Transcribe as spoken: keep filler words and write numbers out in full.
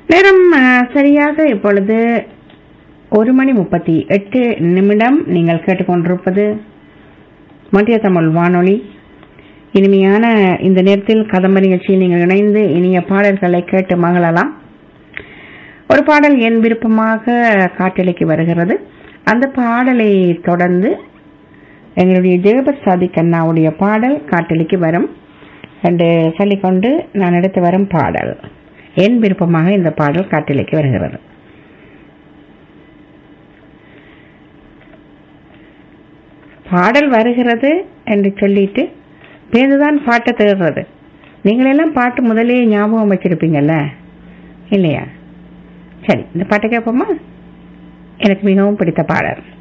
நேரம் அஹ், சரியாக இப்பொழுது ஒரு மணி முப்பத்தி எட்டு நிமிடம். நீங்கள் கேட்டுக்கொண்டிருப்பது மத்திய தமிழ் வானொலி. இனிமையான இந்த நேரத்தில் கதம்ப நிகழ்ச்சியில் நீங்கள் இணைந்து இனிய பாடல்களை கேட்டு மகிழலாம். ஒரு பாடல் என் விருப்பமாக காட்டலைக்கு வருகிறது. அந்த பாடலை தொடர்ந்து எங்களுடைய ஜெகபத் சாதிக் அண்ணாவுடைய பாடல் காட்டலைக்கு வரும் என்று சொல்லிக்கொண்டு நான் எடுத்து வரும் பாடல் என் விருப்பமாக இந்த பாடல் காட்டலைக்கு வருகிறது. பாடல் வருகிறது என்று சொல்லிட்டு பேருந்துதான் பாட்டை தேடுறது. நீங்களெல்லாம் பாட்டு முதலே ஞாபகம் வச்சிருப்பீங்கல்ல இல்லையா? சரி, இந்த பாட்டை கேட்போமா? எனக்கு மிகவும் பிடித்த பாடல்.